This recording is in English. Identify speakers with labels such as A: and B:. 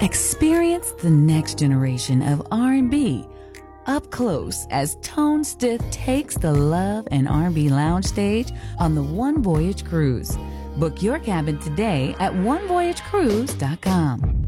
A: Experience the next generation of R&B up close as Tone Stith takes the love and R&B lounge stage on the One Voyage Cruise. Book your cabin today at onevoyagecruise.com.